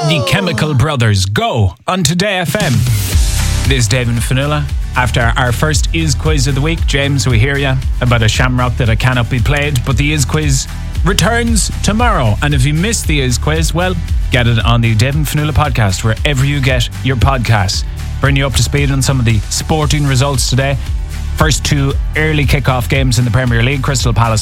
The Chemical Brothers, Go, on Today FM. This is David Fanula. After our first Is Quiz of the week, James, we hear you about a shamrock that cannot be played, but the Is Quiz returns tomorrow. And if you missed the Is Quiz, well, get it on the David Fanula podcast, wherever you get your podcasts. Bring you up to speed on some of the sporting results today. First two early kickoff games in the Premier League. Crystal Palace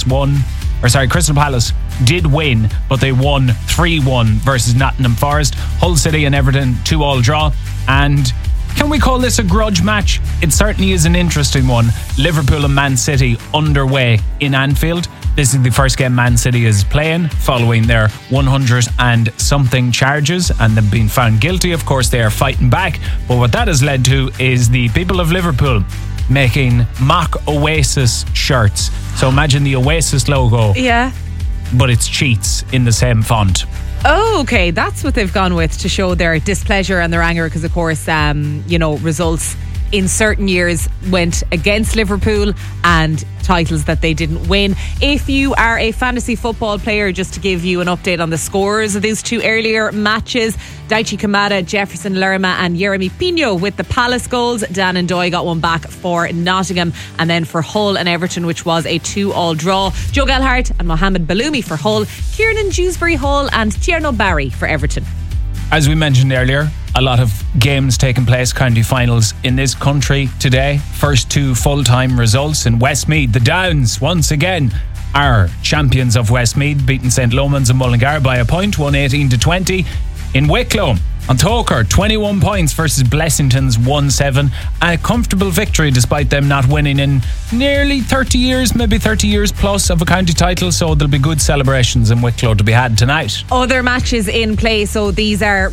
did win, but they won 3-1 versus Nottingham Forest. Hull City and Everton 2-2 draw. And can we call this a grudge match? It certainly is an interesting one. Liverpool and Man City underway in Anfield. This is the first game Man City is playing following their 100 and something charges, and they've been found guilty. Of course, they are fighting back. But what that has led to is the people of Liverpool making mock Oasis shirts. So imagine the Oasis logo. Yeah. But it's cheats in the same font. Oh, okay. That's what they've gone with to show their displeasure and their anger, because of course, results in certain years went against Liverpool and titles that they didn't win. If you are a fantasy football player, just to give you an update on the scores of these two earlier matches, Daichi Kamada, Jefferson Lerma and Yeremy Pino with the Palace goals. Dan and Doy got one back for Nottingham, and then for Hull and Everton, which was a 2-2 draw, Joe Gelhardt and Mohamed Baloumi for Hull, Kieran Dewsbury Hull and Tierno Barry for Everton. As we mentioned earlier, a lot of games taking place, county finals in this country today. First two full-time results in Westmeath. The Downs, once again, are champions of Westmeath, beating St. Lomans and Mullingar by a point, 118-20. In Wicklow, on Toker, 21 points versus Blessington's 1-7. A comfortable victory despite them not winning in nearly 30 years, maybe 30 years plus of a county title. So there'll be good celebrations in Wicklow to be had tonight. Other matches in play. So these are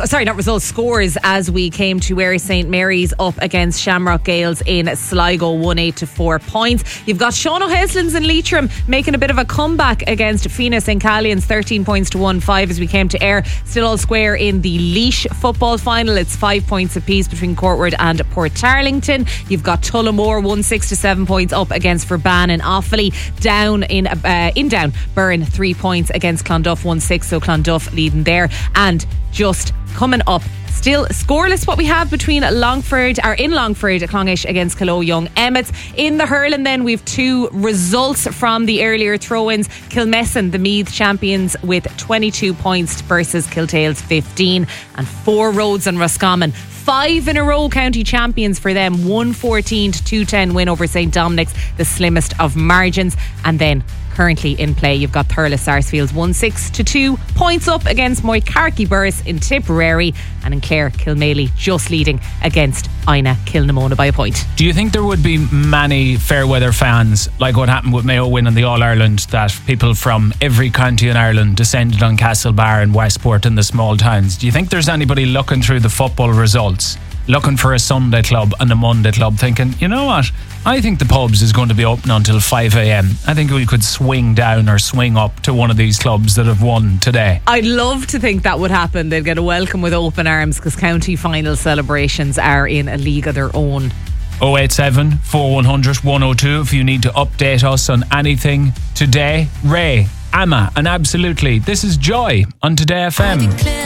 scores as we came to Wary St. Mary's up against Shamrock Gales in Sligo, 1-8-4 points. You've got Sean O'Heslin's in Leitrim making a bit of a comeback against Fianna St. Callians, 13 points to 1-5 as we came to Ayr. Still all square in the Laois football final. It's 5 points apiece between Courtwood and Port Tarlington. You've got Tullamore 1-6-7 points up against Verban and Offaly. Down in Down, Burren 3 points against Clonduff, 1-6, so Clonduff leading there. And just coming up, still scoreless what we have between Longford, Clongish against Killow Young Emmets. In the hurling then, we've two results from the earlier throw-ins. Kilmessan, the Meath champions, with 22 points versus Kiltales 15. And Four Roads and Roscommon, 5 in a row county champions for them, 114-210 win over St. Dominic's, the slimmest of margins. And then currently in play, you've got Thurles Sarsfields 1-6-2 points up against Moycarkey Burris in Tipperary, and in Clare, Kilmaley just leading against Ina Kilnamona by a point. Do you think there would be many Fairweather fans, like what happened with Mayo winning the All-Ireland, that people from every county in Ireland descended on Castlebar and Westport and the small towns? Do you think there's anybody looking through the football results, looking for a Sunday club and a Monday club, thinking, you know what, I think the pubs is going to be open until 5 a.m. I think we could swing down or swing up to one of these clubs that have won today? I'd love to think that would happen. They'd get a welcome with open arms, because county final celebrations are in a league of their own. 087 4100 102 if you need to update us on anything today. Ray, Amma and Absolutely, this is Joy on Today FM.